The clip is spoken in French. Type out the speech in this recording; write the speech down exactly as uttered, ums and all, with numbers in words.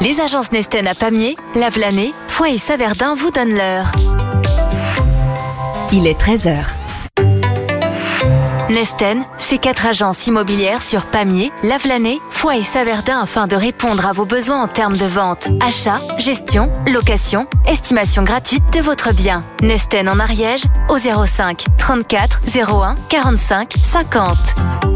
Les agences Nesten à Pamiers, Lavelanet, Foix et Saverdun vous donnent l'heure. Il est treize heures. Nesten, c'est quatre agences immobilières sur Pamiers, Lavelanet, Foix et Saverdun afin de répondre à vos besoins en termes de vente, achat, gestion, location, estimation gratuite de votre bien. Nesten en Ariège au zéro cinq trente-quatre zéro un quarante-cinq cinquante.